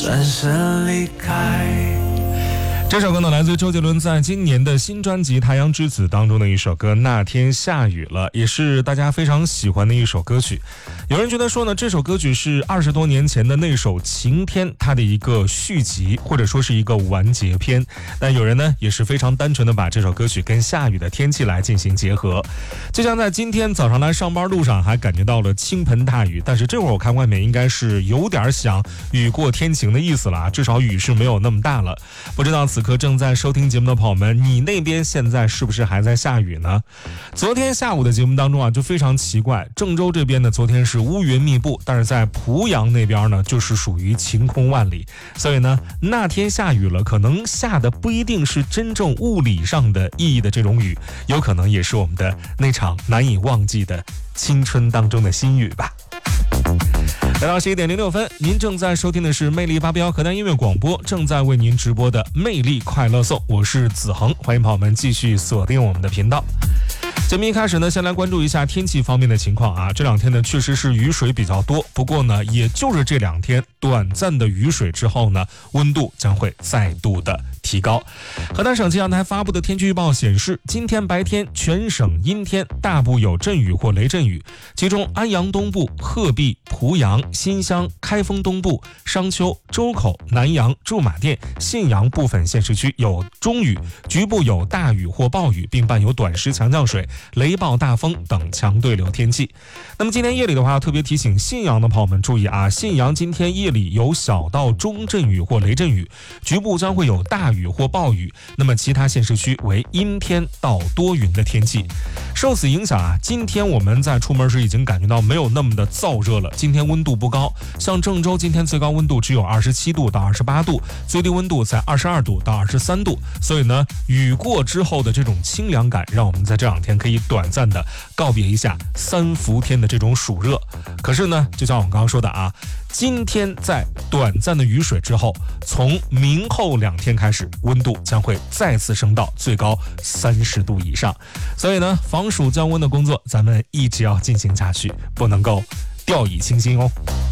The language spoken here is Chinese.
转身离开。 这首歌呢，来自周杰伦在今年的新专辑《太阳之子》当中的一首歌《那天下雨了》，也是大家非常喜欢的一首歌曲。有人觉得说呢，这首歌曲是20多年前的那首《晴天》它的一个续集，或者说是一个完结篇。但有人呢，也是非常单纯的把这首歌曲跟下雨的天气来进行结合。就像在今天早上来上班路上还感觉到了倾盆大雨，但是这会儿我看外面应该是有点想雨过天晴的意思了啊，至少雨是没有那么大了。不知道此刻正在收听节目的朋友们，你那边现在是不是还在下雨呢？昨天下午的节目当中啊，就非常奇怪，郑州这边呢昨天是乌云密布，但是在濮阳那边呢就是属于晴空万里，所以呢那天下雨了，可能下的不一定是真正物理上的意义的这种雨，有可能也是我们的那场难以忘记的青春当中的新雨吧。来到11点06分，您正在收听的是魅力881河南音乐广播，正在为您直播的魅力快乐颂，我是子恒，欢迎朋友们继续锁定我们的频道。节目一开始呢，先来关注一下天气方面的情况啊。这两天呢，确实是雨水比较多，不过呢，也就是这两天短暂的雨水之后呢，温度将会再度的提高。河南省气象台发布的天气预报显示，今天白天全省阴天，大部有阵雨或雷阵雨，其中安阳东部、鹤壁、濮阳、新乡、开封东部、商丘、周口、南阳、驻马店、信阳部分县市区有中雨，局部有大雨或暴雨，并伴有短时强降水、雷暴大风等强对流天气。那么今天夜里的话，特别提醒信阳的朋友们注意啊，信阳今天夜里有小到中阵雨或雷阵雨，局部将会有大雨或暴雨，那么其他县市区为阴天到多云的天气。受此影响啊，今天我们在出门时已经感觉到没有那么的燥热了，今天温度不高，像郑州今天最高温度只有27度到28度，最低温度在22度到23度，所以呢，雨过之后的这种清凉感，让我们在这两天可以短暂的告别一下3伏天的这种暑热。可是呢，就像我们刚刚说的啊，今天在短暂的雨水之后，从明后2天开始，温度将会再次升到最高30度以上。所以呢，防暑降温的工作咱们一直要进行下去，不能够掉以轻心哦。